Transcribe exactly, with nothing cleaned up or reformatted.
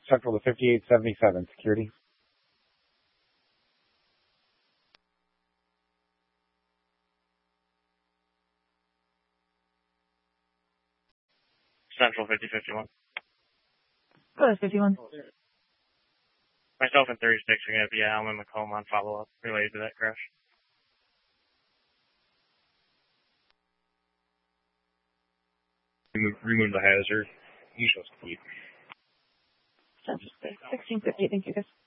Central to fifty-eight seventy-seven, security. Central fifty fifty-one. Go ahead, fifty-one. Myself and thirty-six are going to be at Alma Macomb on follow-up related to that crash. Remove, remove the hazard. You shall speed. sixteen fifty, thank you guys.